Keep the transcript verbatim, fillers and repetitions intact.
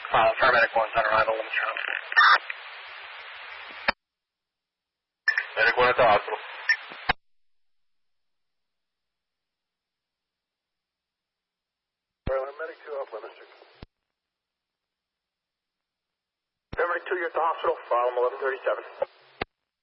Uh, paramedic one's on arrival. Let me turn on. Medic one at the hospital. Medic two off Lemonster. Paramedic two, you're at the hospital. File eleven thirty-seven.